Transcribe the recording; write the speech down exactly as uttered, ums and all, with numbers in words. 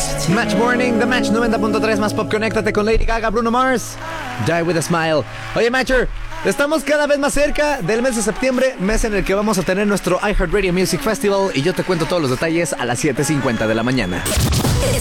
Match Morning, The Match noventa punto tres más pop. Conéctate con Lady Gaga, Bruno Mars, Die With A Smile. Oye, Matcher, estamos cada vez más cerca del mes de septiembre, mes en el que vamos a tener nuestro iHeartRadio Music Festival, y yo te cuento todos los detalles a las siete cincuenta de la mañana.